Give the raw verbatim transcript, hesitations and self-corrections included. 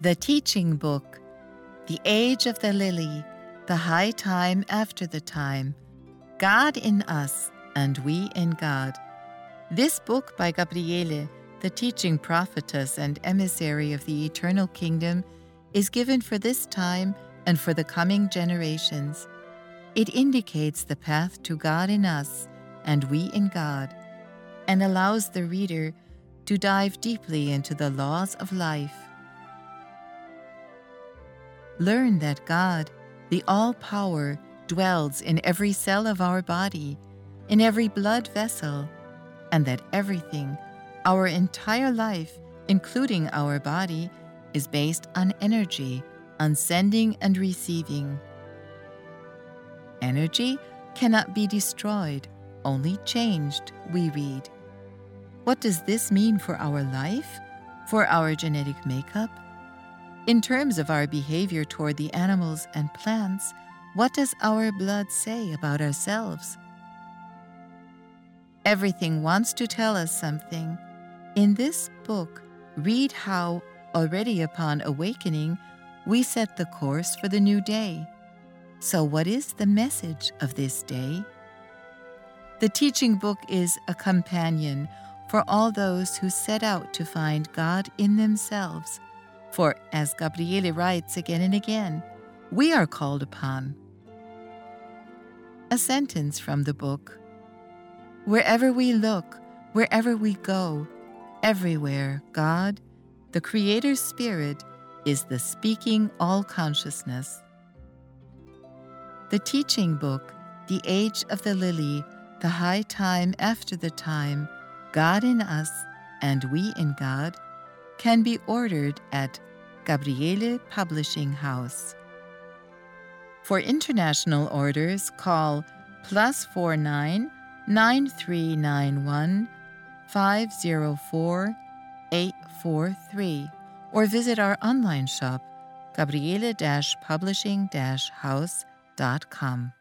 The Teaching Book, The Age of the Lily, The High Time After the Time, God in Us and We in God. This book by Gabriele, the teaching prophetess and emissary of the eternal kingdom, is given for this time and for the coming generations. It indicates the path to God in us and we in God, and allows the reader to dive deeply into the laws of life. Learn that God, the All-Power, dwells in every cell of our body, in every blood vessel, and that everything, our entire life, including our body, is based on energy, on sending and receiving. Energy cannot be destroyed, only changed, we read. What does this mean for our life, for our genetic makeup? In terms of our behavior toward the animals and plants, what does our blood say about ourselves? Everything wants to tell us something. In this book, read how, already upon awakening, we set the course for the new day. So what is the message of this day? The teaching book is a companion for all those who set out to find God in themselves. For, as Gabriele writes again and again, we are called upon. A sentence from the book. Wherever we look, wherever we go, everywhere, God, the Creator Spirit, is the speaking all-consciousness. The teaching book, The Age of the Lily, The High Time After the Time, God in Us and We in God, can be ordered at Gabriele Publishing House. For international orders, call plus four nine nine three nine one five zero four eight four three or visit our online shop gabriele dash publishing dash house dot com.